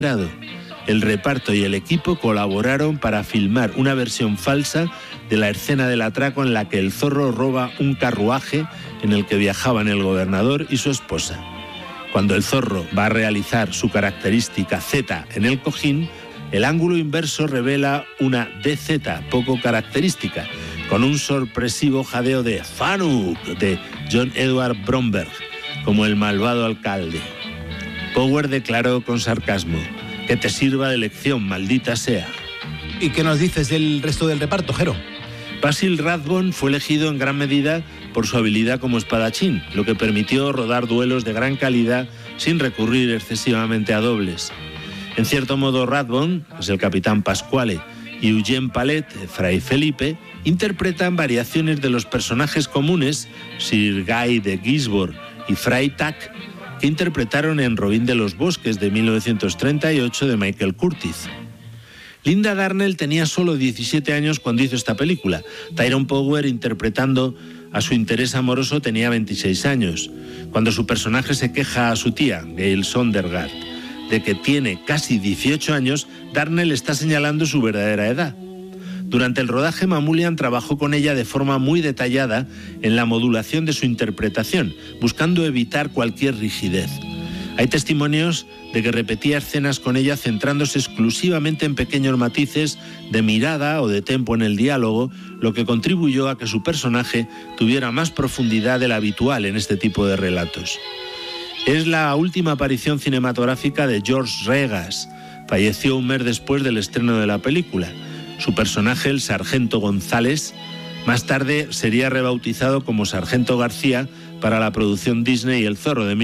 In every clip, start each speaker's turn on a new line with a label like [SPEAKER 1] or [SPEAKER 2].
[SPEAKER 1] El reparto y el equipo colaboraron para filmar una versión falsa de la escena del atraco en la que el zorro roba un carruaje en el que viajaban el gobernador y su esposa. Cuando el zorro va a realizar su característica Z en el cojín, el ángulo inverso revela una DZ poco característica, con un sorpresivo jadeo de Fanuc de John Edward Bromberg, como el malvado alcalde. Power declaró con sarcasmo: que te sirva de lección, maldita sea.
[SPEAKER 2] ¿Y qué nos dices del resto del reparto, Jero?
[SPEAKER 1] Basil Rathbone fue elegido en gran medida por su habilidad como espadachín, lo que permitió rodar duelos de gran calidad sin recurrir excesivamente a dobles. En cierto modo, Rathbone, es el capitán Pasquale, y Eugene Palet, Fray Felipe, interpretan variaciones de los personajes comunes, Sir Guy de Gisborne y Fray Tack, que interpretaron en Robin de los Bosques de 1938 de Michael Curtiz. Linda Darnell tenía solo 17 años cuando hizo esta película. Tyrone Power, interpretando a su interés amoroso, tenía 26 años. Cuando su personaje se queja a su tía, Gail Sondergaard, de que tiene casi 18 años, Darnell está señalando su verdadera edad. Durante el rodaje, Mamoulian trabajó con ella de forma muy detallada en la modulación de su interpretación, buscando evitar cualquier rigidez. Hay testimonios de que repetía escenas con ella centrándose exclusivamente en pequeños matices de mirada o de tempo en el diálogo, lo que contribuyó a que su personaje tuviera más profundidad de la habitual en este tipo de relatos. Es la última aparición cinematográfica de George Regas. Falleció un mes después del estreno de la película. Su personaje, el Sargento González, más tarde sería rebautizado como Sargento García para la producción Disney El Zorro de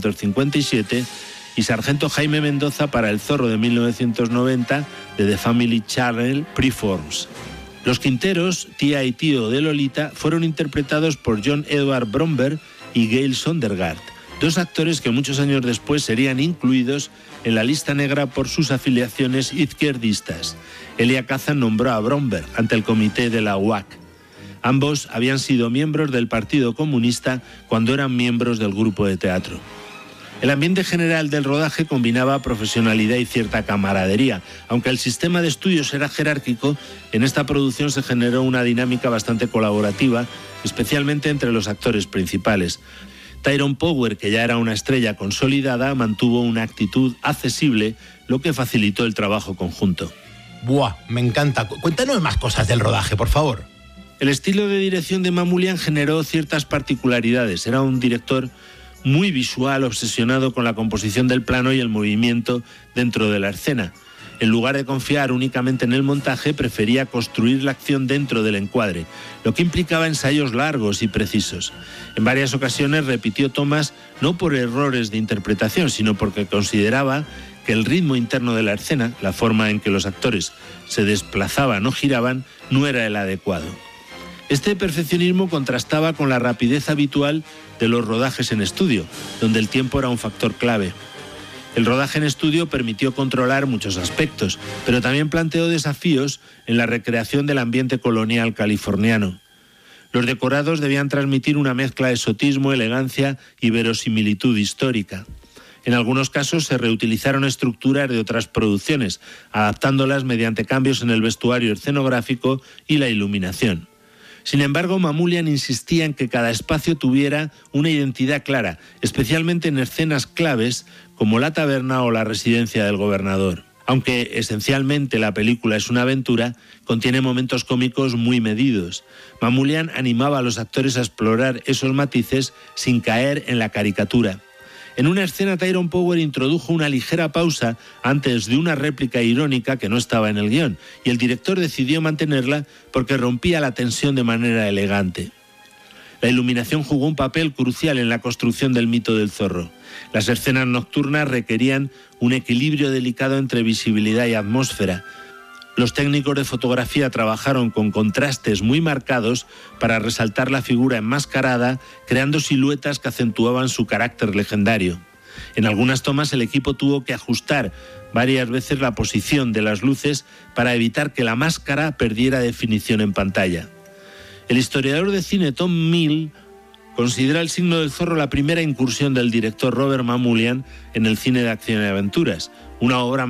[SPEAKER 1] 1957 y Sargento Jaime Mendoza para El Zorro de 1990 de The Family Channel Preforms. Los Quinteros, tía y tío de Lolita, fueron interpretados por John Edward Bromberg y Gail Sondergaard, dos actores que muchos años después serían incluidos en la lista negra por sus afiliaciones izquierdistas. Elia Kazan nombró a Bromberg ante el comité de la UAC. Ambos habían sido miembros del Partido Comunista cuando eran miembros del grupo de teatro. El ambiente general del rodaje combinaba profesionalidad y cierta camaradería. Aunque el sistema de estudios era jerárquico, en esta producción se generó una dinámica bastante colaborativa, especialmente entre los actores principales. Tyrone Power, que ya era una estrella consolidada, mantuvo una actitud accesible, lo que facilitó el trabajo conjunto.
[SPEAKER 2] ¡Buah! Me encanta. Cuéntanos más cosas del rodaje, por favor.
[SPEAKER 1] El estilo de dirección de Mamoulian generó ciertas particularidades. Era un director muy visual, obsesionado con la composición del plano y el movimiento dentro de la escena. En lugar de confiar únicamente en el montaje, prefería construir la acción dentro del encuadre, lo que implicaba ensayos largos y precisos. En varias ocasiones repitió tomas no por errores de interpretación, sino porque consideraba que el ritmo interno de la escena, la forma en que los actores se desplazaban o giraban, no era el adecuado. Este perfeccionismo contrastaba con la rapidez habitual de los rodajes en estudio, donde el tiempo era un factor clave. El rodaje en estudio permitió controlar muchos aspectos, pero también planteó desafíos en la recreación del ambiente colonial californiano. Los decorados debían transmitir una mezcla de exotismo, elegancia y verosimilitud histórica. En algunos casos se reutilizaron estructuras de otras producciones, adaptándolas mediante cambios en el vestuario escenográfico y la iluminación. Sin embargo, Mamoulian insistía en que cada espacio tuviera una identidad clara, especialmente en escenas claves como la taberna o la residencia del gobernador. Aunque esencialmente la película es una aventura, contiene momentos cómicos muy medidos. Mamoulian animaba a los actores a explorar esos matices sin caer en la caricatura. En una escena, Tyrone Power introdujo una ligera pausa antes de una réplica irónica que no estaba en el guión, y el director decidió mantenerla porque rompía la tensión de manera elegante. La iluminación jugó un papel crucial en la construcción del mito del zorro. Las escenas nocturnas requerían un equilibrio delicado entre visibilidad y atmósfera. Los técnicos de fotografía trabajaron con contrastes muy marcados para resaltar la figura enmascarada, creando siluetas que acentuaban su carácter legendario. En algunas tomas el equipo tuvo que ajustar varias veces la posición de las luces para evitar que la máscara perdiera definición en pantalla. El historiador de cine Tom Mill considera El signo del zorro la primera incursión del director Robert Mamoulian en el cine de acción y aventuras, una obra